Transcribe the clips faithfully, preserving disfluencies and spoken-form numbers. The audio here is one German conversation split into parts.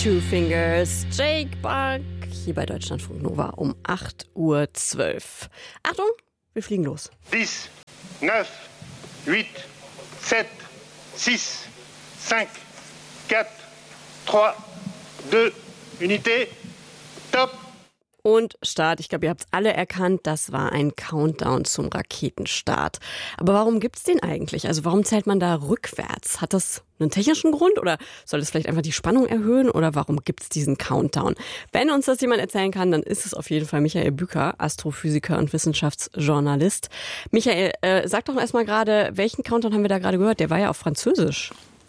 Two Fingers, Jake Buck, hier bei Deutschlandfunk Nova um acht Uhr zwölf. Achtung, wir fliegen los. zehn, neun, acht, sieben, sechs, fünf, vier, drei, zwei, Unité, top. Und Start, ich glaube, ihr habt es alle erkannt, das war ein Countdown zum Raketenstart. Aber warum gibt's den eigentlich? Also warum zählt man da rückwärts? Hat das einen technischen Grund oder soll es vielleicht einfach die Spannung erhöhen oder warum gibt's diesen Countdown? Wenn uns das jemand erzählen kann, dann ist es auf jeden Fall Michael Bücker, Astrophysiker und Wissenschaftsjournalist. Michael, äh, sag doch erstmal gerade, welchen Countdown haben wir da gerade gehört? Der war ja auf Französisch.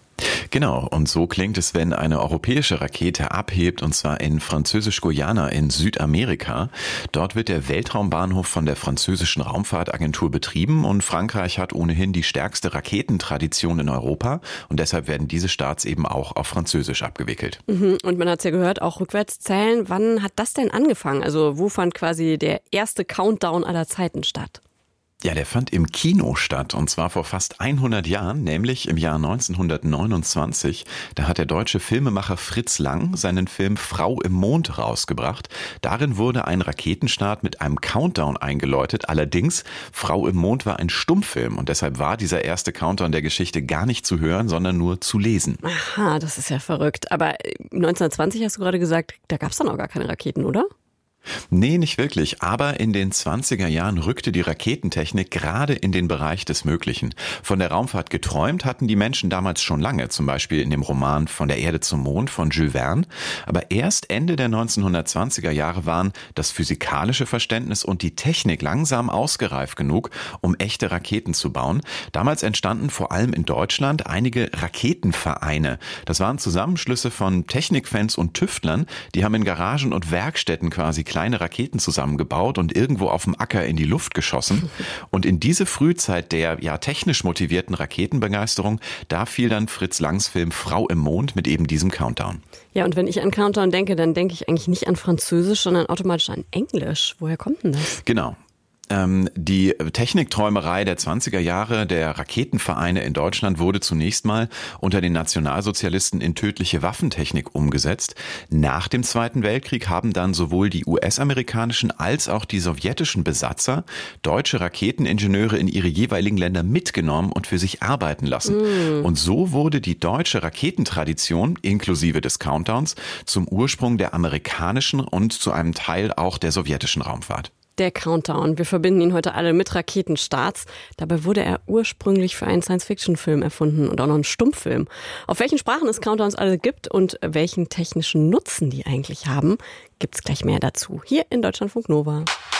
Genau, und so klingt es, wenn eine europäische Rakete abhebt, und zwar in Französisch-Guyana in Südamerika. Dort wird der Weltraumbahnhof von der französischen Raumfahrtagentur betrieben und Frankreich hat ohnehin die stärkste Raketentradition in Europa und deshalb werden diese Starts eben auch auf Französisch abgewickelt. Mhm, und man hat es ja gehört, auch rückwärts zählen. Wann hat das denn angefangen? Also wo fand quasi der erste Countdown aller Zeiten statt? Ja, der fand im Kino statt und zwar vor fast hundert Jahren, nämlich im Jahr neunzehnhundertneunundzwanzig. Da hat der deutsche Filmemacher Fritz Lang seinen Film Frau im Mond rausgebracht. Darin wurde ein Raketenstart mit einem Countdown eingeläutet. Allerdings, Frau im Mond war ein Stummfilm und deshalb war dieser erste Countdown der Geschichte gar nicht zu hören, sondern nur zu lesen. Aha, das ist ja verrückt. Aber neunzehnhundertzwanzig hast du gerade gesagt, da gab es dann auch gar keine Raketen, oder? Nee, nicht wirklich. Aber in den zwanziger Jahren rückte die Raketentechnik gerade in den Bereich des Möglichen. Von der Raumfahrt geträumt hatten die Menschen damals schon lange, zum Beispiel in dem Roman Von der Erde zum Mond von Jules Verne. Aber erst Ende der neunzehnhundertzwanziger Jahre waren das physikalische Verständnis und die Technik langsam ausgereift genug, um echte Raketen zu bauen. Damals entstanden vor allem in Deutschland einige Raketenvereine. Das waren Zusammenschlüsse von Technikfans und Tüftlern, die haben in Garagen und Werkstätten quasi kleine Raketen zusammengebaut und irgendwo auf dem Acker in die Luft geschossen. Und in diese Frühzeit der ja technisch motivierten Raketenbegeisterung, da fiel dann Fritz Langs Film Frau im Mond mit eben diesem Countdown. Ja, und wenn ich an Countdown denke, dann denke ich eigentlich nicht an Französisch, sondern automatisch an Englisch. Woher kommt denn das? Genau. Ähm, die Technikträumerei der zwanziger Jahre der Raketenvereine in Deutschland wurde zunächst mal unter den Nationalsozialisten in tödliche Waffentechnik umgesetzt. Nach dem Zweiten Weltkrieg haben dann sowohl die U S-amerikanischen als auch die sowjetischen Besatzer deutsche Raketeningenieure in ihre jeweiligen Länder mitgenommen und für sich arbeiten lassen. Mm. Und so wurde die deutsche Raketentradition inklusive des Countdowns zum Ursprung der amerikanischen und zu einem Teil auch der sowjetischen Raumfahrt. Der Countdown. Wir verbinden ihn heute alle mit Raketenstarts. Dabei wurde er ursprünglich für einen Science-Fiction-Film erfunden und auch noch einen Stummfilm. Auf welchen Sprachen es Countdowns alle gibt und welchen technischen Nutzen die eigentlich haben, gibt's gleich mehr dazu. Hier in Deutschlandfunk Nova.